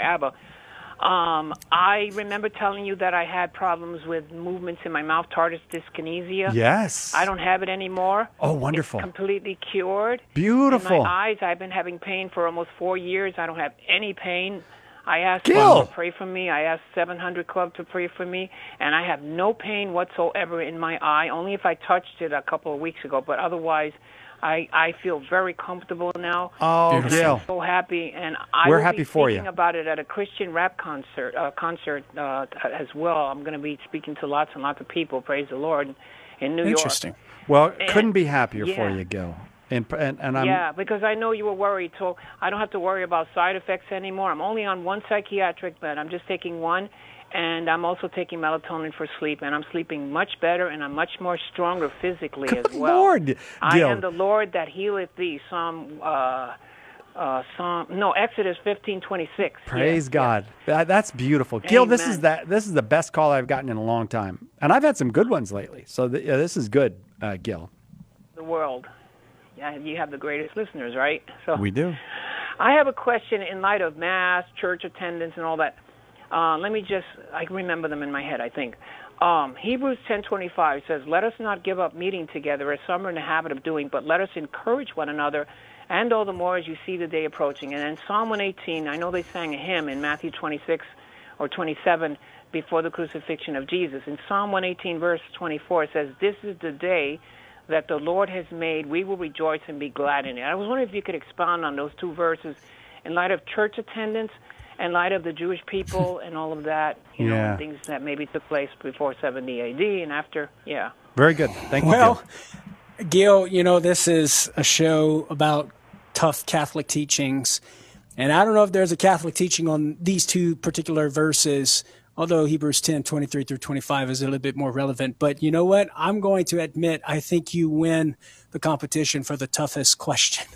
Abba. I remember telling you that I had problems with movements in my mouth, tardive dyskinesia. Yes. I don't have it anymore. Oh, wonderful. It's completely cured. Beautiful. In my eyes, I've been having pain for almost 4 years. I don't have any pain. I asked Gil to pray for me. I asked 700 Club to pray for me, and I have no pain whatsoever in my eye, only if I touched it a couple of weeks ago. But otherwise, I feel very comfortable now. Oh, Gil. I'm so happy, and We're will happy be for speaking you. about it at a Christian rap concert as well. I'm going to be speaking to lots and lots of people, praise the Lord, in New York. Interesting. Well, couldn't be happier for you, Gil. And I'm because I know you were worried, so I don't have to worry about side effects anymore. I'm only on one psychiatric bed. I'm just taking one, and I'm also taking melatonin for sleep, and I'm sleeping much better, and I'm much more stronger physically Good as well. Lord, Gil. I am the Lord that healeth thee. Exodus 15:26. Praise God. That's beautiful. Gil, Amen. this is the best call I've gotten in a long time. And I've had some good ones lately. So this is good, Gil. The world. Yeah, you have the greatest listeners, right? So We do. I have a question in light of mass, church attendance, and all that. I remember them in my head, I think. Hebrews 10:25 says, "Let us not give up meeting together as some are in the habit of doing, but let us encourage one another, and all the more as you see the day approaching." And then Psalm 118, I know they sang a hymn in Matthew 26 or 27 before the crucifixion of Jesus. In Psalm 118, verse 24, it says, "This is the day that the Lord has made. We will rejoice and be glad in it." I was wondering if you could expound on those two verses in light of church attendance, in light of the Jewish people and all of that, you know, things that maybe took place before 70 AD and after. Yeah. Very good. Thank you, Well, Gil, you know, this is a show about tough Catholic teachings. And I don't know if there's a Catholic teaching on these two particular verses, although Hebrews 10:23 through 25 is a little bit more relevant. But you know what? I'm going to admit, I think you win the competition for the toughest question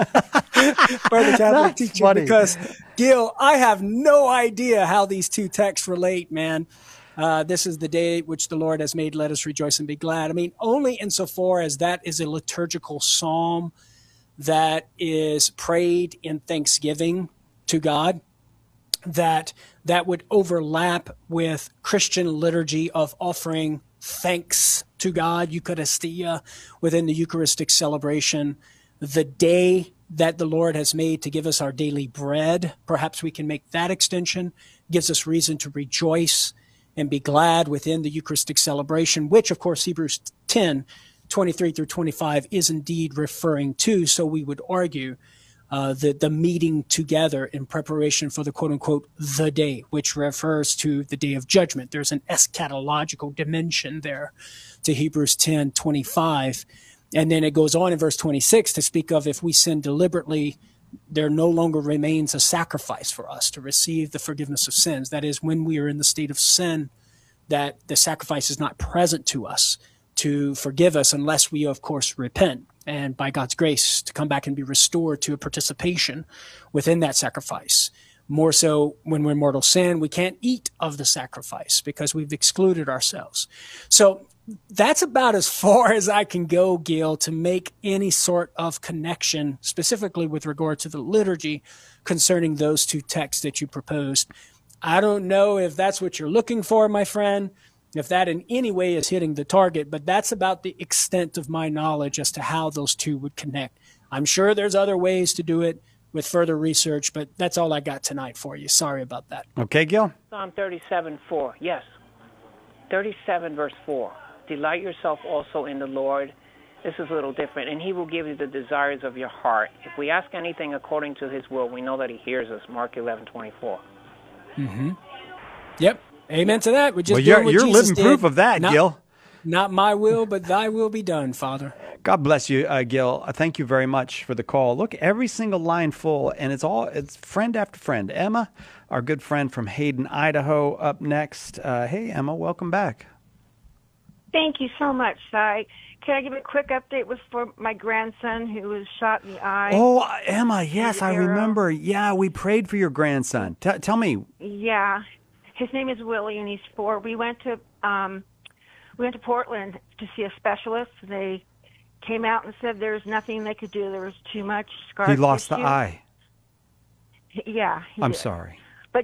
for the Catholic teaching. Funny. Because, Gil, I have no idea how these two texts relate, man. This is the day which the Lord has made. Let us rejoice and be glad. I mean, only insofar as that is a liturgical psalm that is prayed in thanksgiving to God, that would overlap with Christian liturgy of offering thanks to God, Eucharistia, within the Eucharistic celebration. The day that the Lord has made to give us our daily bread, perhaps we can make that extension, gives us reason to rejoice and be glad within the Eucharistic celebration, which, of course, Hebrews 10:23 through 25 is indeed referring to. So we would argue the meeting together in preparation for the quote-unquote the day, which refers to the day of judgment. There's an eschatological dimension there to Hebrews 10:25. And then it goes on in verse 26 to speak of if we sin deliberately, there no longer remains a sacrifice for us to receive the forgiveness of sins. That is, when we are in the state of sin, that the sacrifice is not present to us to forgive us unless we, of course, repent. And by God's grace, to come back and be restored to a participation within that sacrifice. More so when we're in mortal sin, we can't eat of the sacrifice because we've excluded ourselves. So that's about as far as I can go, Gil, to make any sort of connection, specifically with regard to the liturgy concerning those two texts that you proposed. I don't know if that's what you're looking for, my friend, if that in any way is hitting the target, but that's about the extent of my knowledge as to how those two would connect. I'm sure there's other ways to do it with further research, but that's all I got tonight for you. Sorry about that. Okay, Gil? Psalm 37:4. Yes. 37 verse 4. Delight yourself also in the Lord. This is a little different. And he will give you the desires of your heart. If we ask anything according to his will, we know that he hears us. Mark 11:24. Mm-hmm. Yep. Amen to that. We're just you're doing what Jesus living did. proof of that, Gil. Not my will, but thy will be done, Father. God bless you, Gil. Thank you very much for the call. Look, every single line full, and it's friend after friend. Emma, our good friend from Hayden, Idaho, up next. Hey, Emma, welcome back. Thank you so much. Can I give a quick update? It was for my grandson who was shot in the eye. Oh, Emma, yes, I remember. Yeah, we prayed for your grandson. Tell me. Yeah. His name is Willie, and he's 4. We went to Portland to see a specialist. They came out and said there's nothing they could do. There was too much scar tissue. He lost the eye. Yeah. I'm sorry.